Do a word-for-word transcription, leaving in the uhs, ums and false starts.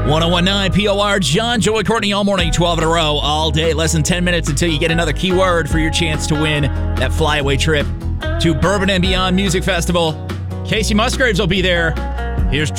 ten nineteen P O R, John, Joey, Courtney, all morning, twelve in a row, all day, less than ten minutes until you get another keyword for your chance to win that flyaway trip to Bourbon and Beyond Music Festival. Casey Musgraves will be there. Here's